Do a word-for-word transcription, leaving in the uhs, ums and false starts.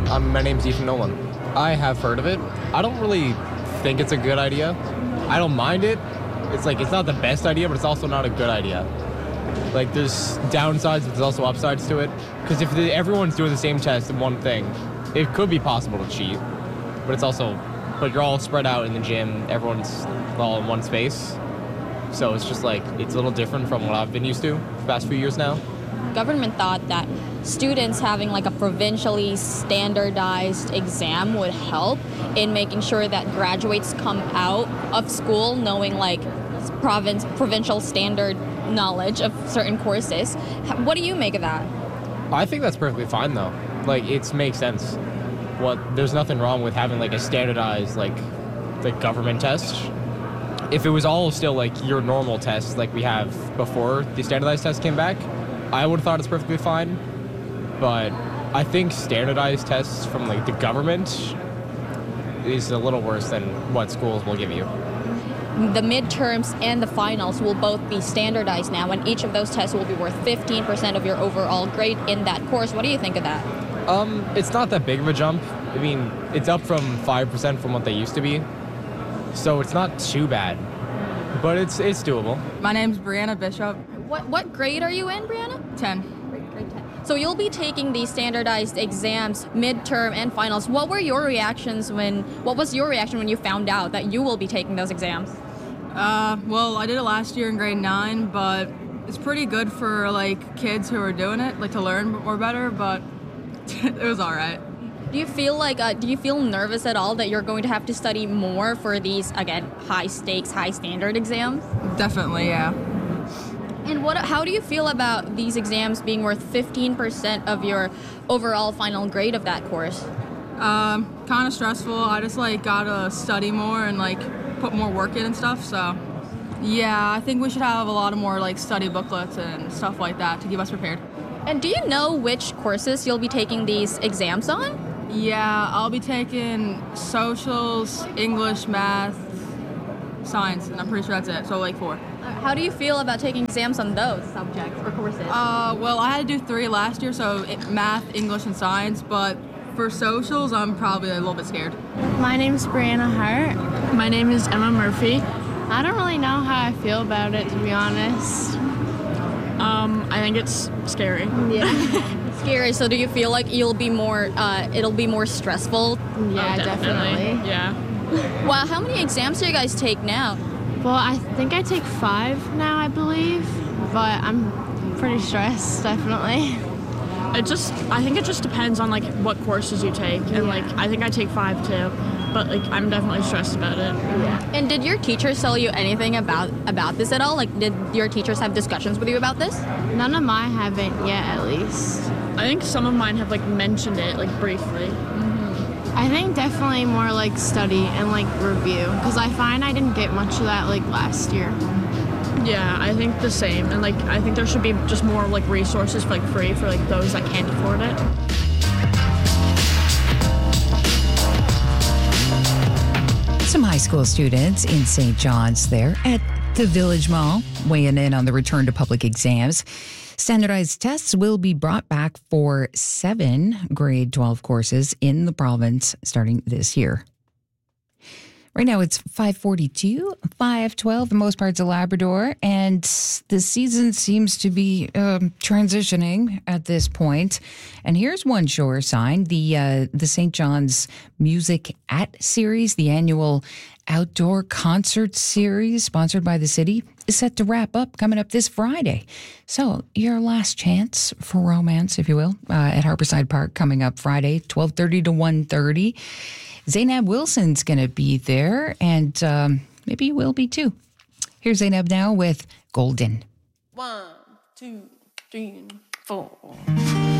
Um, my name's Ethan Nolan. I have heard of it. I don't really think it's a good idea. I don't mind it. It's like, it's not the best idea, but it's also not a good idea. Like, there's downsides, but there's also upsides to it. Because if the, everyone's doing the same test in one thing, it could be possible to cheat. But it's also, but you're all spread out in the gym. Everyone's all in one space. So it's just like, it's a little different from what I've been used to the past few years now. Government thought that students having like a provincially standardized exam would help in making sure that graduates come out of school knowing like province provincial standard knowledge of certain courses. What do you make of that? I think that's perfectly fine though. Like, it makes sense. What there's nothing wrong with having like a standardized like like government test. If it was all still like your normal tests like we have before the standardized test came back, I would have thought it's perfectly fine. But I think standardized tests from like the government is a little worse than what schools will give you. The midterms and the finals will both be standardized now, and each of those tests will be worth fifteen percent of your overall grade in that course. What do you think of that? Um, it's not that big of a jump. I mean, it's up from five percent from what they used to be. So it's not too bad, but it's it's doable. My name's Brianna Bishop. What what grade are you in, Brianna? ten. Grade, grade ten. So you'll be taking these standardized exams, midterm and finals. What were your reactions when, what was your reaction when you found out that you will be taking those exams? Uh, well, I did it last year in grade nine, but it's pretty good for like kids who are doing it, like to learn more better, but it was all right. Do you feel like, uh, do you feel nervous at all that you're going to have to study more for these, again, high stakes, high standard exams? Definitely, yeah. And what? How do you feel about these exams being worth fifteen percent of your overall final grade of that course? Um, kind of stressful. I just like gotta study more and like put more work in and stuff, so yeah, I think we should have a lot of more like study booklets and stuff like that to keep us prepared. And do you know which courses you'll be taking these exams on? Yeah, I'll be taking socials, English, math, science, and I'm pretty sure that's it, so like four. How do you feel about taking exams on those subjects or courses? Uh, well, I had to do three last year, so it, math, English, and science, but for socials, I'm probably a little bit scared. My name's Brianna Hart. My name is Emma Murphy. I don't really know how I feel about it, to be honest. Um, I think it's scary. Yeah. Scary. So do you feel like you'll be more, uh, it'll be more stressful? Yeah, Oh, definitely. definitely. Yeah. Wow, how many exams do you guys take now? Well, I think I take five now, I believe, but I'm pretty stressed, definitely. It just, I think it just depends on like what courses you take, and Yeah. like I think I take five too, but like I'm definitely stressed about it. And did your teachers tell you anything about about this at all? Like, did your teachers have discussions with you about this? None of mine haven't yet, at least. I think some of mine have like mentioned it like briefly. I think definitely more like study and like review, because I find I didn't get much of that like last year. Yeah, I think the same, and like I think there should be just more like resources for, like free for like those that can't afford it. Some high school students in Saint John's there at the Village Mall weighing in on the return to public exams. Standardized tests will be brought back for seven grade twelve courses in the province starting this year. Right now it's five forty-two, five twelve in most parts of Labrador, and the season seems to be um, transitioning at this point. And here's one sure sign. The, uh, the Saint John's Music At series, the annual outdoor concert series sponsored by the city, is set to wrap up coming up this Friday. So your last chance for romance, if you will, uh, at Harborside Park coming up Friday, twelve thirty to one thirty. Zainab Wilson's going to be there, and um, maybe you will be too. Here's Zainab now with Golden. One, two, three, four.